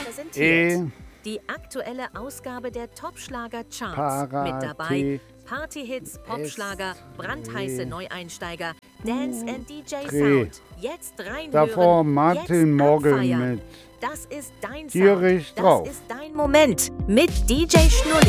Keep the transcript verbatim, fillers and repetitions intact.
präsentiert. E, Die aktuelle Ausgabe der Top-Schlager-Charts. Parati, Mit dabei Partyhits, Popschlager, brandheiße Neueinsteiger, Dance and D J Dreh. Sound. Jetzt reinhören, davor Martin jetzt Morgan abfeiern. mit Das ist dein Tierisch Sound. drauf. Das ist dein Moment mit D J Schnulli.